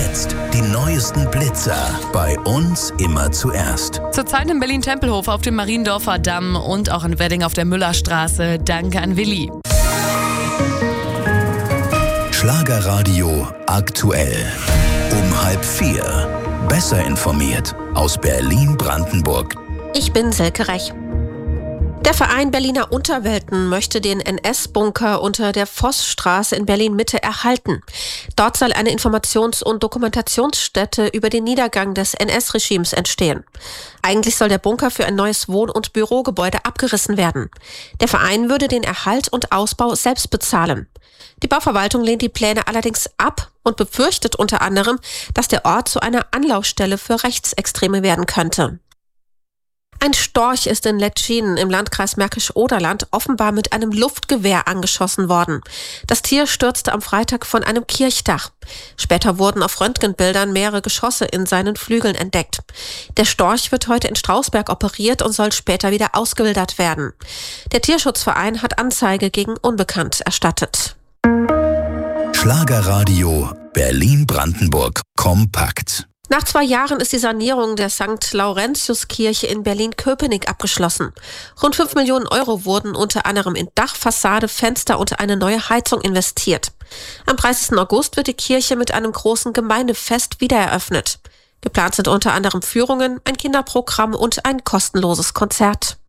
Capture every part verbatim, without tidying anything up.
Jetzt die neuesten Blitzer. Bei uns immer zuerst. Zurzeit in Berlin-Tempelhof auf dem Mariendorfer Damm und auch in Wedding auf der Müllerstraße. Danke an Willi. Schlagerradio aktuell. Um halb vier. Besser informiert aus Berlin-Brandenburg. Ich bin Silke Rech. Der Verein Berliner Unterwelten möchte den N S-Bunker unter der Vossstraße in Berlin-Mitte erhalten. Dort soll eine Informations- und Dokumentationsstätte über den Niedergang des N S-Regimes entstehen. Eigentlich soll der Bunker für ein neues Wohn- und Bürogebäude abgerissen werden. Der Verein würde den Erhalt und Ausbau selbst bezahlen. Die Bauverwaltung lehnt die Pläne allerdings ab und befürchtet unter anderem, dass der Ort zu einer Anlaufstelle für Rechtsextreme werden könnte. Ein Storch ist in Letschinen im Landkreis Märkisch-Oderland offenbar mit einem Luftgewehr angeschossen worden. Das Tier stürzte am Freitag von einem Kirchdach. Später wurden auf Röntgenbildern mehrere Geschosse in seinen Flügeln entdeckt. Der Storch wird heute in Strausberg operiert und soll später wieder ausgewildert werden. Der Tierschutzverein hat Anzeige gegen Unbekannt erstattet. Schlagerradio Berlin-Brandenburg kompakt. Nach zwei Jahren ist die Sanierung der Sankt Laurentius-Kirche in Berlin-Köpenick abgeschlossen. Rund fünf Millionen Euro wurden unter anderem in Dach, Fassade, Fenster und eine neue Heizung investiert. Am dreißigsten August wird die Kirche mit einem großen Gemeindefest wiedereröffnet. Geplant sind unter anderem Führungen, ein Kinderprogramm und ein kostenloses Konzert.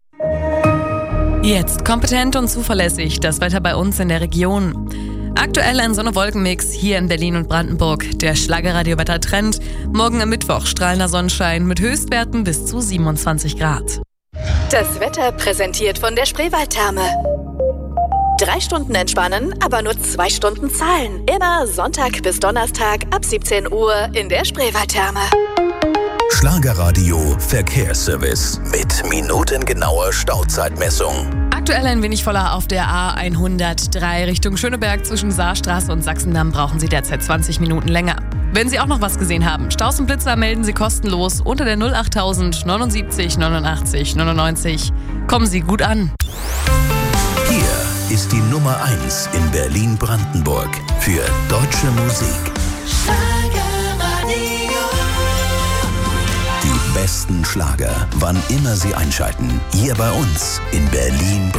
Jetzt kompetent und zuverlässig das Wetter bei uns in der Region. Aktuell ein Sonne-Wolken-Mix hier in Berlin und Brandenburg. Der Schlagerradio-Wetter-Trend. Morgen am Mittwoch strahlender Sonnenschein mit Höchstwerten bis zu siebenundzwanzig Grad. Das Wetter präsentiert von der Spreewaldtherme. Drei Stunden entspannen, aber nur zwei Stunden zahlen. Immer Sonntag bis Donnerstag ab siebzehn Uhr in der Spreewaldtherme. Schlagerradio Verkehrsservice mit minutengenauer Stauzeitmessung. Aktuell ein wenig voller auf der A hundertdrei Richtung Schöneberg. Zwischen Saarstraße und Sachsendamm brauchen Sie derzeit zwanzig Minuten länger. Wenn Sie auch noch was gesehen haben, Staus und Blitzer melden Sie kostenlos unter der null achttausend neunundsiebzig neunundachtzig neunundneunzig. Kommen Sie gut an. Hier ist die Nummer eins in Berlin-Brandenburg für deutsche Musik. Die besten Schlager, wann immer Sie einschalten. Hier bei uns in Berlin-Brandenburg.